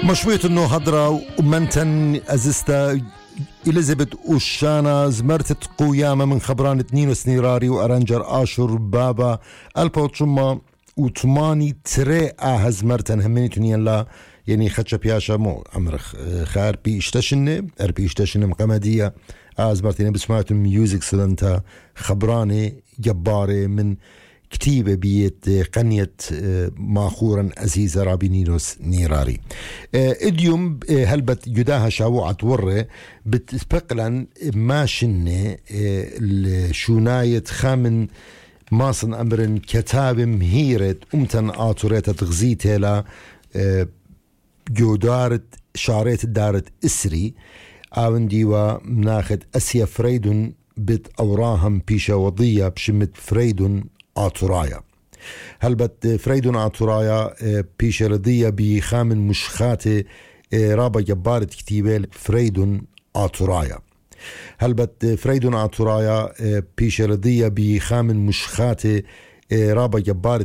مشوية انه هضرة ومنتن ازستا إليزابيث وشانا زمرتت قويامة من خبران اتنين وسنيراري وأرانجر آشور بابا البوتشما وثماني تري هزمرتن هميني تنين لا يعني خدش بياشا مو أمرخ خار بي اشتشن مقامدية أزمرتين بسمعت ميوزك سلنتا خبراني جباري من كتيبة بيت قنية ماخورا أزيزة رابينينوس نيراري إديوم هلبت جداها شاوعة ورة بتفقلا ماشنة الشوناية خامن ماصن أمرن كتاب مهيرة أمتن آتوريتا تغزيتها لا جودارة شاريت دارت إسري آون ديوا مناخد أسيا فريدون بت أوراهم بيشا وضية بشمت فريدون آتورايا هلبت فريدون آتورايا بيشا رضية بخامن مشخاتي رابا جبارة كتيبة فريدون آتورايا هلبت فريدون آتورايا بيشا رضية بخامن مشخاتي رابا جبارة